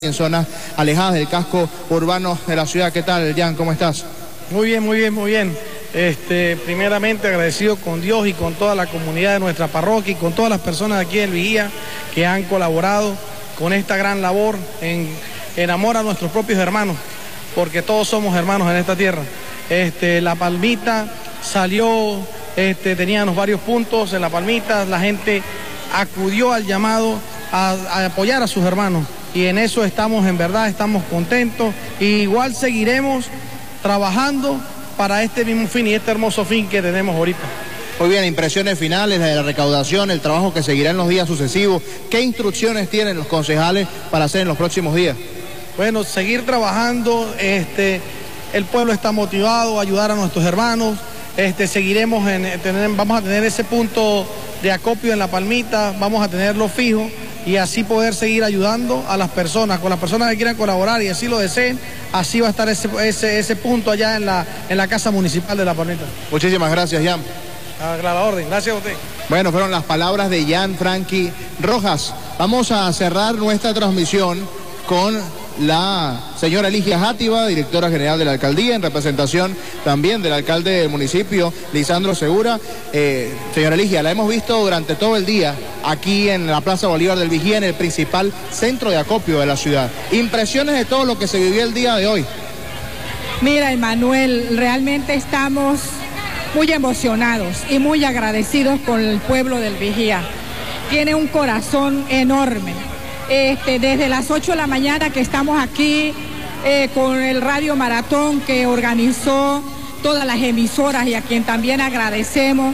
en zonas alejadas del casco urbano de la ciudad. ¿Qué tal, Jan? ¿Cómo estás? Muy bien, muy bien, muy bien. Primeramente agradecido con Dios y con toda la comunidad de nuestra parroquia y con todas las personas de aquí del Vigía que han colaborado con esta gran labor en amor a nuestros propios hermanos, porque todos somos hermanos en esta tierra. La Palmita salió, teníamos varios puntos en La Palmita, la gente acudió al llamado a apoyar a sus hermanos. Y en eso estamos, en verdad, estamos contentos. Y igual seguiremos trabajando para este mismo fin y este hermoso fin que tenemos ahorita. Muy bien, impresiones finales de la recaudación, el trabajo que seguirá en los días sucesivos. ¿Qué instrucciones tienen los concejales para hacer en los próximos días? Bueno, seguir trabajando, el pueblo está motivado a ayudar a nuestros hermanos. Seguiremos, vamos a tener ese punto de acopio en La Palmita, vamos a tenerlo fijo y así poder seguir ayudando a las personas, con las personas que quieran colaborar y así lo deseen, así va a estar ese punto allá en la Casa Municipal de La Palmita. Muchísimas gracias, Jan. A la orden, gracias a usted. Bueno, fueron las palabras de Jan Franky Rojas. Vamos a cerrar nuestra transmisión con la señora Eligia Játiva, directora general de la alcaldía, en representación también del alcalde del municipio, Lisandro Segura. Señora Eligia, la hemos visto durante todo el día aquí en la Plaza Bolívar del Vigía, en el principal centro de acopio de la ciudad. Impresiones de todo lo que se vivió el día de hoy. Mira, Emanuel, realmente estamos muy emocionados y muy agradecidos con el pueblo del Vigía. Tiene un corazón enorme. Desde las 8 de la mañana que estamos aquí con el Radio Maratón que organizó todas las emisoras y a quien también agradecemos,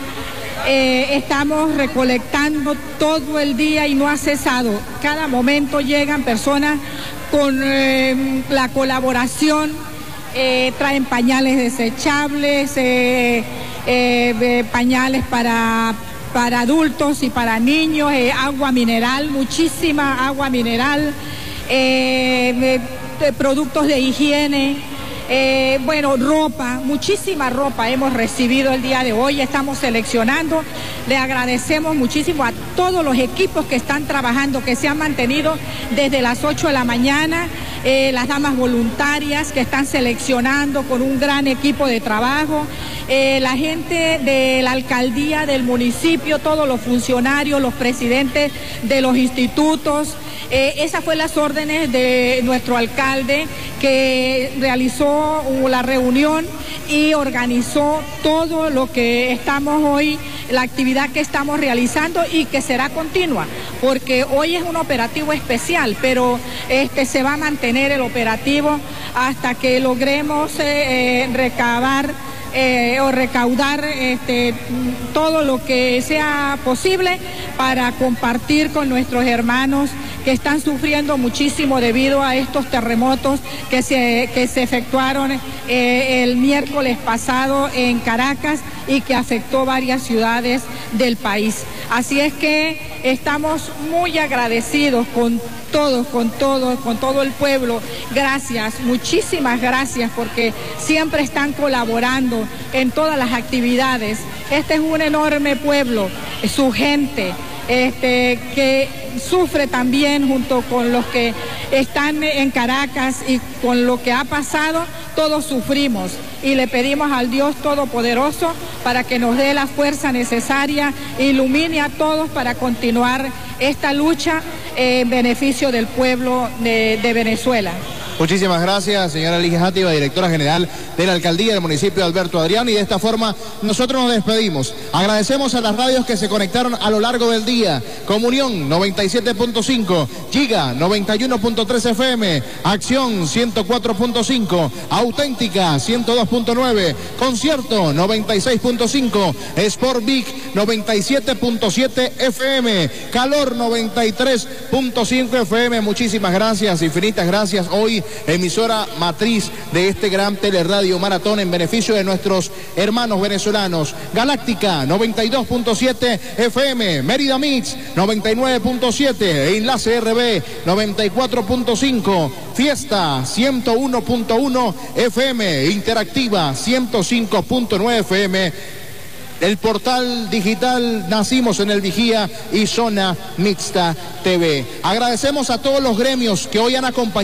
estamos recolectando todo el día y no ha cesado. Cada momento llegan personas con la colaboración, traen pañales desechables, pañales para adultos y para niños, agua mineral, muchísima agua mineral, productos de higiene, ropa, muchísima ropa hemos recibido el día de hoy, estamos seleccionando. Le agradecemos muchísimo a todos los equipos que están trabajando, que se han mantenido desde las 8 de la mañana, las damas voluntarias que están seleccionando con un gran equipo de trabajo, la gente de la alcaldía, del municipio, todos los funcionarios, los presidentes de los institutos. Esas fueron las órdenes de nuestro alcalde, que realizó la reunión y organizó todo lo que estamos hoy, la actividad que estamos realizando y que será continua, porque hoy es un operativo especial, pero se va a mantener el operativo hasta que logremos recaudar todo lo que sea posible para compartir con nuestros hermanos que están sufriendo muchísimo debido a estos terremotos que se efectuaron el miércoles pasado en Caracas y que afectó varias ciudades del país. Así es que estamos muy agradecidos con todo el pueblo. Gracias, muchísimas gracias, porque siempre están colaborando en todas las actividades. Este es un enorme pueblo, su gente, que sufre también junto con los que están en Caracas y con lo que ha pasado, todos sufrimos y le pedimos al Dios Todopoderoso para que nos dé la fuerza necesaria, ilumine a todos para continuar esta lucha en beneficio del pueblo de Venezuela. Muchísimas gracias, señora Eligia Játiva, directora general de la alcaldía del municipio de Alberto Adrián, y de esta forma nosotros nos despedimos. Agradecemos a las radios que se conectaron a lo largo del día. Comunión 97.5, Giga 91.3 FM, Acción 104.5, Auténtica 102.9, Concierto 96.5, Sport Big 97.7 FM, Calor 93.5 FM. Muchísimas gracias, infinitas gracias. Hoy emisora matriz de este gran teleradio maratón en beneficio de nuestros hermanos venezolanos. Galáctica 92.7 FM, Mérida Mix 99.7, Enlace RB 94.5, Fiesta 101.1 FM, Interactiva 105.9 FM. El portal digital Nacimos en el Vigía y Zona Mixta TV. Agradecemos a todos los gremios que hoy han acompañado